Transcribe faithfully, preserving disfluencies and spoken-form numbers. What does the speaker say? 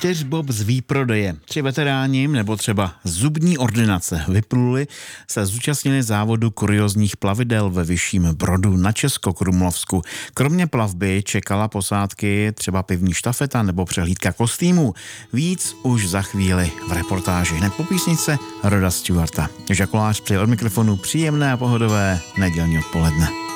čtyřbob z výprodeje. Tři veteráni nebo třeba zubní ordinace vypluli se zúčastnili závodu kuriózních plavidel ve Vyšším Brodu na Českokrumlovsku. Kromě plavby čekala posádky třeba pivní štafeta nebo přehlídka kostýmů. Víc už za chvíli v reportáži. Hned po písničce Roda Stewarta. Žakolář přeje od mikrofonu příjemné a pohodové nedělní odpoledne.